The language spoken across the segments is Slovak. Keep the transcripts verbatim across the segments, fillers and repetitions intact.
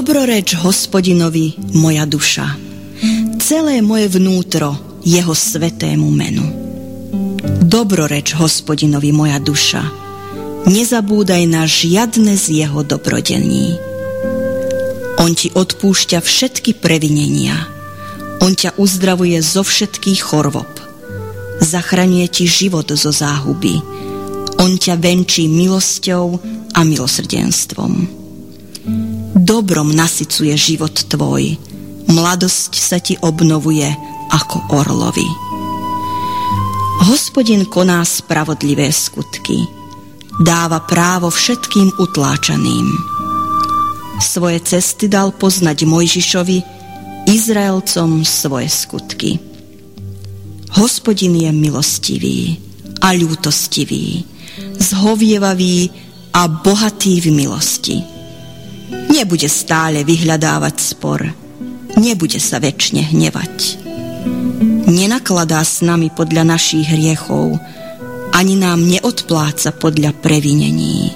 Dobroreč Hospodinovi, moja duša, celé moje vnútro jeho svetému menu. Dobroreč Hospodinovi, moja duša, nezabúdaj na žiadne z jeho dobrodení. On ti odpúšťa všetky previnenia, on ťa uzdravuje zo všetkých chorôb, zachraňuje ti život zo záhuby, on ťa venčí milosťou a milosrdenstvom. Dobrom nasycuje život tvoj, mladosť sa ti obnovuje ako orlovi. Hospodin koná spravodlivé skutky, dáva právo všetkým utláčaným. Svoje cesty dal poznať Mojžišovi, Izraelcom svoje skutky. Hospodin je milostivý a ľútostivý, zhovievavý a bohatý v milosti. Nebude stále vyhľadávať spor, nebude sa večne hnevať. Nenakladá s nami podľa našich hriechov, ani nám neodpláca podľa previnení.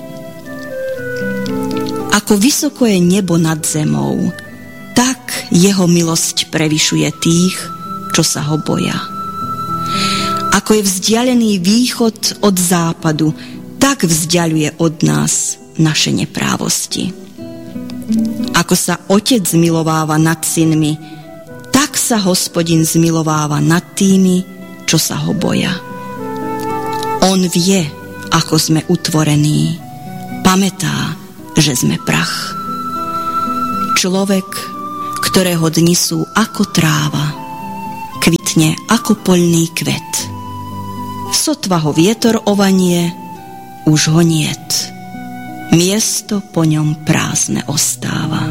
Ako vysoko je nebo nad zemou, tak jeho milosť prevyšuje tých, čo sa ho boja. Ako je vzdialený východ od západu, tak vzdialuje od nás naše neprávosti. Ako sa otec zmilováva nad synmi, tak sa Hospodin zmilováva nad tými, čo sa ho boja. On vie, ako sme utvorení, pamätá, že sme prach. Človek, ktorého dni sú ako tráva, kvitne ako poľný kvet. Sotva ho vietor ovanie, už ho niet. Miesto po ňom prázdne ostáva.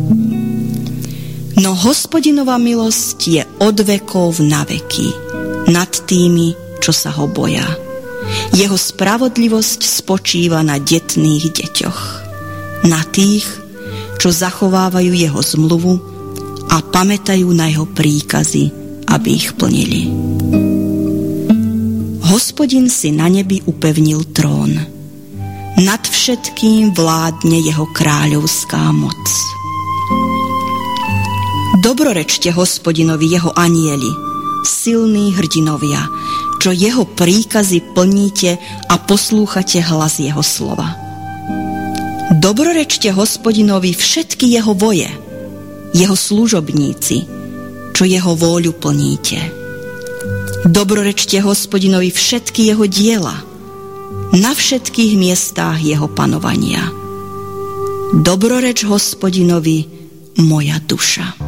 No Hospodinova milosť je od vekov na veky nad tými, čo sa ho boja. Jeho spravodlivosť spočíva na detných deťoch, na tých, čo zachovávajú jeho zmluvu a pamätajú na jeho príkazy, aby ich plnili. Hospodin si na nebi upevnil trón. Nad všetkým vládne jeho kráľovská moc. Dobrorečte Hospodinovi jeho anjeli, silní hrdinovia, čo jeho príkazy plníte a poslúchate hlas jeho slova. Dobrorečte Hospodinovi všetky jeho voje, jeho služobníci, čo jeho vôľu plníte. Dobrorečte Hospodinovi všetky jeho diela, na všetkých miestách jeho panovania. Dobroreč Hospodinovi, moja duša.